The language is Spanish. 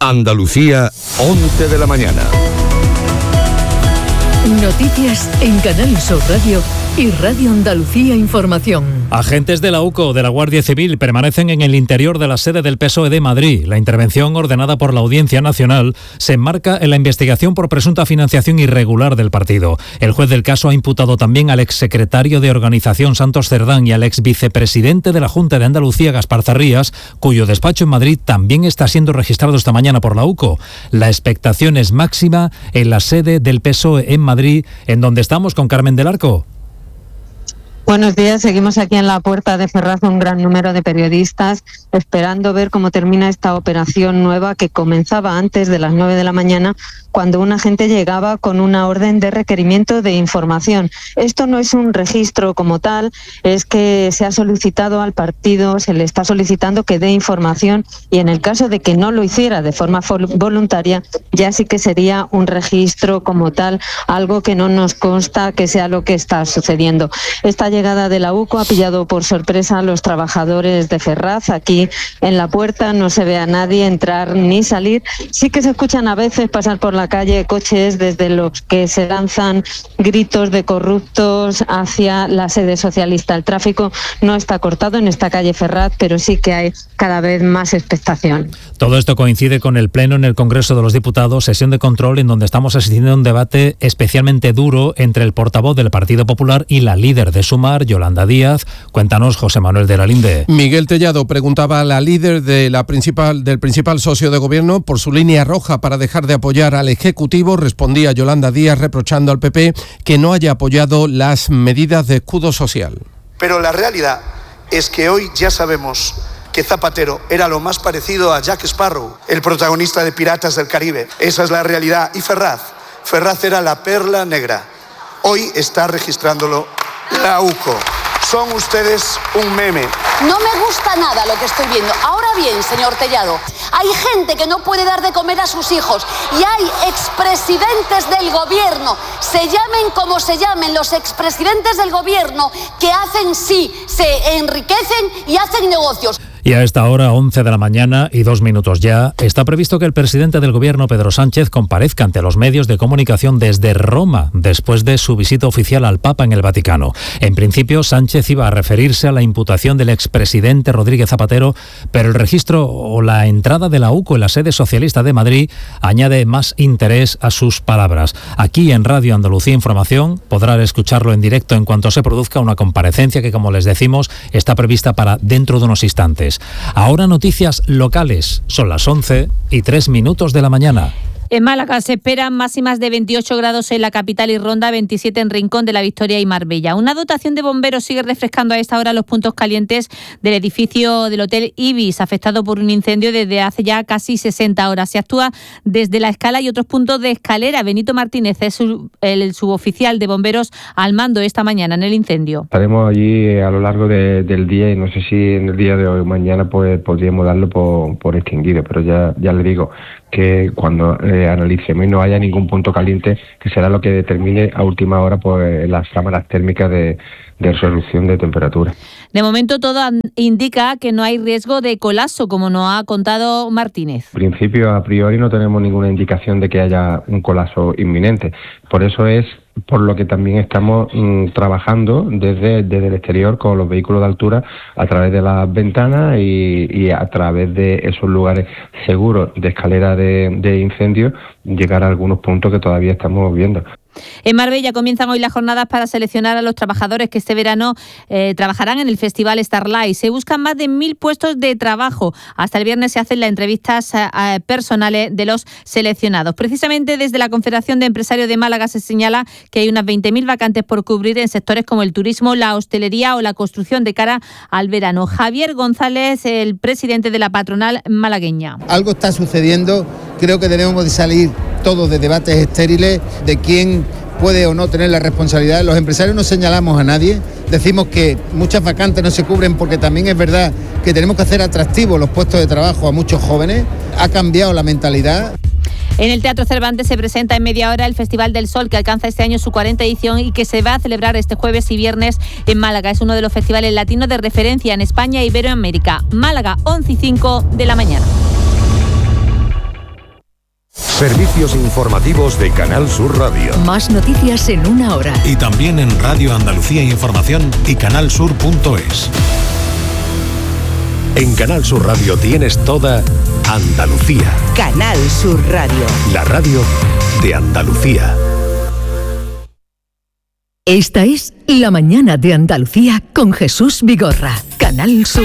Andalucía, 11 de la mañana. Noticias en Canal Sur Radio y Radio Andalucía Información. Agentes de la UCO de la Guardia Civil permanecen en el interior de la sede del PSOE de Madrid. La intervención ordenada por la Audiencia Nacional se enmarca en la investigación por presunta financiación irregular del partido. El juez del caso ha imputado también al exsecretario de Organización Santos Cerdán y al exvicepresidente de la Junta de Andalucía, Gaspar Zarrías, cuyo despacho en Madrid también está siendo registrado esta mañana por la UCO. La expectación es máxima en la sede del PSOE en Madrid, en donde estamos con Carmen del Arco. Buenos días, seguimos aquí en la puerta de Ferraz, un gran número de periodistas esperando ver cómo termina esta operación nueva que comenzaba antes de las 9 de la mañana, cuando un agente llegaba con una orden de requerimiento de información. Esto no es un registro como tal, es que se ha solicitado al partido, se le está solicitando que dé información, y en el caso de que no lo hiciera de forma voluntaria, ya sí que sería un registro como tal, algo que no nos consta que sea lo que está sucediendo. Esta llegada de la UCO ha pillado por sorpresa a los trabajadores de Ferraz. Aquí en la puerta no se ve a nadie entrar ni salir. Sí que se escuchan a veces pasar por la calle coches desde los que se lanzan gritos de corruptos hacia la sede socialista. El tráfico no está cortado en esta calle Ferraz, pero sí que hay cada vez más expectación. Todo esto coincide con el pleno en el Congreso de los Diputados, sesión de control en donde estamos asistiendo a un debate especialmente duro entre el portavoz del Partido Popular y la líder de Sumar, Yolanda Díaz. Cuéntanos, José Manuel de la Linde. Miguel Tellado preguntaba a la líder del principal socio de gobierno por su línea roja para dejar de apoyar al Ejecutivo. Respondía Yolanda Díaz reprochando al PP que no haya apoyado las medidas de escudo social. Pero la realidad es que hoy ya sabemos que Zapatero era lo más parecido a Jack Sparrow, el protagonista de Piratas del Caribe. Esa es la realidad. Y Ferraz era la perla negra. Hoy está registrándolo la UCO. Son ustedes un meme. No me gusta nada lo que estoy viendo. Ahora bien, señor Tellado, hay gente que no puede dar de comer a sus hijos y hay expresidentes del gobierno, se llamen como se llamen, los expresidentes del gobierno que hacen se enriquecen y hacen negocios. Y a esta hora, 11 de la mañana y 2 minutos ya, está previsto que el presidente del Gobierno, Pedro Sánchez, comparezca ante los medios de comunicación desde Roma, después de su visita oficial al Papa en el Vaticano. En principio, Sánchez iba a referirse a la imputación del expresidente Rodríguez Zapatero, pero el registro o la entrada de la UCO en la sede socialista de Madrid añade más interés a sus palabras. Aquí en Radio Andalucía Información podrán escucharlo en directo en cuanto se produzca una comparecencia que, como les decimos, está prevista para dentro de unos instantes. Ahora noticias locales. Son las 11:03 de la mañana. En Málaga se esperan máximas de 28 grados en la capital y Ronda, 27 en Rincón de la Victoria y Marbella. Una dotación de bomberos sigue refrescando a esta hora los puntos calientes del edificio del Hotel Ibis, afectado por un incendio desde hace ya casi 60 horas. Se actúa desde La Escala y otros puntos de Escalera. Benito Martínez es el suboficial de bomberos al mando esta mañana en el incendio. Estaremos allí a lo largo del día y no sé si en el día de hoy o mañana pues podríamos darlo por extinguido, pero ya le digo que cuando analicemos y no haya ningún punto caliente, que será lo que determine a última hora pues las cámaras térmicas de resolución de temperatura. De momento todo indica que no hay riesgo de colapso, como nos ha contado Martínez. En principio, a priori, no tenemos ninguna indicación de que haya un colapso inminente. Por eso es por lo que también estamos trabajando desde el exterior con los vehículos de altura a través de las ventanas y a través de esos lugares seguros de escalera de incendio, llegar a algunos puntos que todavía estamos viendo. En Marbella comienzan hoy las jornadas para seleccionar a los trabajadores que este verano trabajarán en el Festival Starlight. Se buscan más de 1.000 puestos de trabajo. Hasta el viernes se hacen las entrevistas personales de los seleccionados. Precisamente desde la Confederación de Empresarios de Málaga se señala que hay unas 20.000 vacantes por cubrir en sectores como el turismo, la hostelería o la construcción de cara al verano. Javier González, el presidente de la patronal malagueña. Algo está sucediendo. Creo que debemos de salir todos de debates estériles de quién puede o no tener la responsabilidad. Los empresarios no señalamos a nadie, decimos que muchas vacantes no se cubren porque también es verdad que tenemos que hacer atractivos los puestos de trabajo a muchos jóvenes. Ha cambiado la mentalidad. En el Teatro Cervantes se presenta en media hora el Festival del Sol, que alcanza este año su 40ª edición y que se va a celebrar este jueves y viernes en Málaga. Es uno de los festivales latinos de referencia en España e Iberoamérica. Málaga, 11:05 de la mañana. Servicios informativos de Canal Sur Radio. Más noticias en una hora. Y también en Radio Andalucía Información y canalsur.es. En Canal Sur Radio tienes toda Andalucía. Canal Sur Radio. La radio de Andalucía. Esta es La Mañana de Andalucía con Jesús Vigorra. Canal Sur